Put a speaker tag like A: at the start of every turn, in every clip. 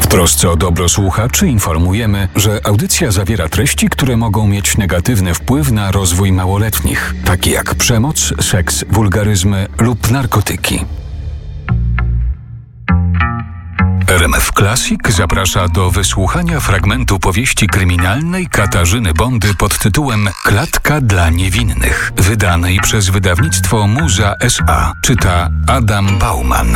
A: trosce o dobro słuchaczy informujemy, że audycja zawiera treści, które mogą mieć negatywny wpływ na rozwój małoletnich, takie jak przemoc, seks, wulgaryzmy lub narkotyki. RMF Classic zaprasza do wysłuchania fragmentu powieści kryminalnej Katarzyny Bondy pod tytułem Klatka dla niewinnych, wydanej przez wydawnictwo Muza S.A. Czyta Adam Bauman.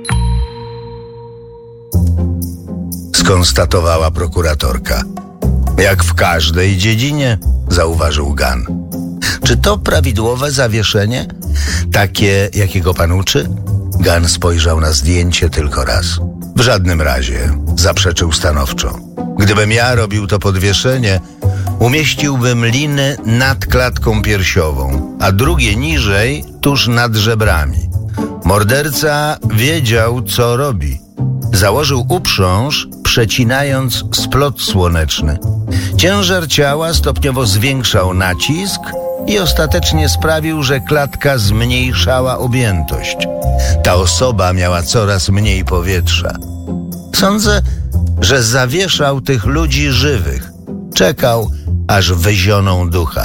B: Skonstatowała prokuratorka. Jak w każdej dziedzinie, zauważył Gunn. Czy to prawidłowe zawieszenie? Takie, jakiego pan uczy? Gunn spojrzał na zdjęcie tylko raz. W żadnym razie, zaprzeczył stanowczo. Gdybym ja robił to podwieszenie, umieściłbym liny nad klatką piersiową, a drugie niżej, tuż nad żebrami. Morderca wiedział, co robi. Założył uprząż, przecinając splot słoneczny. Ciężar ciała stopniowo zwiększał nacisk i ostatecznie sprawił, że klatka zmniejszała objętość. Ta osoba miała coraz mniej powietrza. Sądzę, że zawieszał tych ludzi żywych. Czekał, aż wyzioną ducha.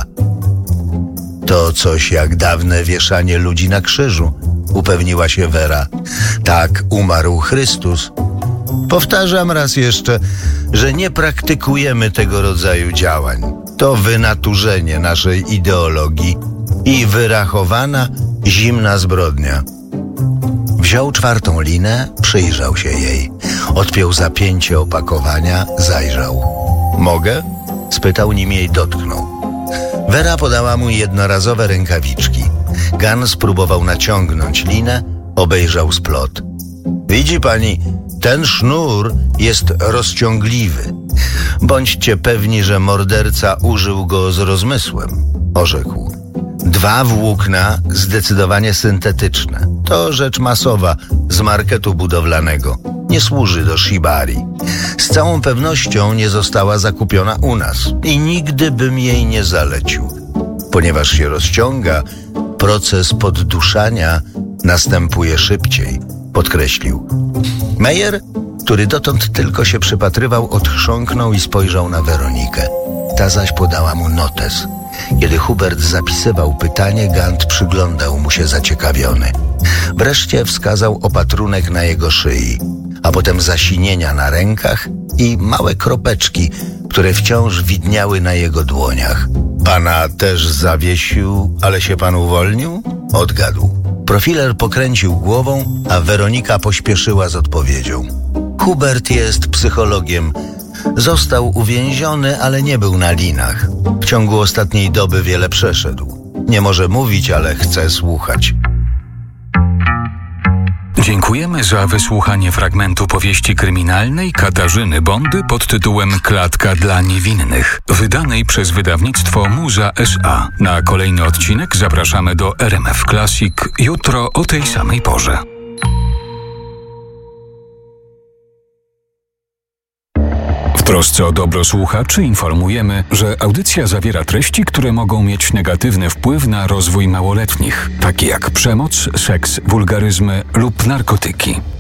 B: To coś jak dawne wieszanie ludzi na krzyżu, upewniła się Vera. Tak umarł Chrystus. Powtarzam raz jeszcze, że nie praktykujemy tego rodzaju działań. To wynaturzenie naszej ideologii i wyrachowana, zimna zbrodnia. Wziął czwartą linę, przyjrzał się jej. Odpiął zapięcie opakowania, zajrzał. Mogę? Spytał, nim jej dotknął. Vera podała mu jednorazowe rękawiczki. Gunn spróbował naciągnąć linę, obejrzał splot. Widzi pani, ten sznur jest rozciągliwy. Bądźcie pewni, że morderca użył go z rozmysłem, orzekł. 2 włókna zdecydowanie syntetyczne. To rzecz masowa z marketu budowlanego. Nie służy do shibari. Z całą pewnością nie została zakupiona u nas i nigdy bym jej nie zalecił. Ponieważ się rozciąga, proces podduszania następuje szybciej, podkreślił. Meyer, który dotąd tylko się przypatrywał, odchrząknął i spojrzał na Weronikę. Ta zaś podała mu notes. Kiedy Hubert zapisywał pytanie, Gant przyglądał mu się zaciekawiony. Wreszcie wskazał opatrunek na jego szyi, a potem zasinienia na rękach i małe kropeczki, które wciąż widniały na jego dłoniach. Pana też zawiesił, ale się pan uwolnił? Odgadł. Profiler pokręcił głową, a Weronika pośpieszyła z odpowiedzią. Hubert jest psychologiem. Został uwięziony, ale nie był na linach. W ciągu ostatniej doby wiele przeszedł. Nie może mówić, ale chce słuchać.
A: Dziękujemy za wysłuchanie fragmentu powieści kryminalnej Katarzyny Bondy pod tytułem Klatka dla niewinnych, wydanej przez wydawnictwo Muza S.A. Na kolejny odcinek zapraszamy do RMF Classic jutro o tej samej porze. W trosce o dobro słuchaczy informujemy, że audycja zawiera treści, które mogą mieć negatywny wpływ na rozwój małoletnich, takie jak przemoc, seks, wulgaryzmy lub narkotyki.